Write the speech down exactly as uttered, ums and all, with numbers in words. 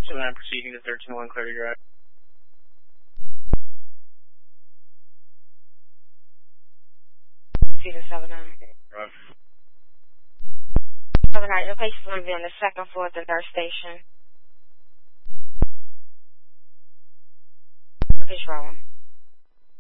So then I'm proceeding to thirteen one clear to drive. Cedar seven nine. Roger. seven nine, your place is going to be on the second floor at the nurse station. Fish rolling.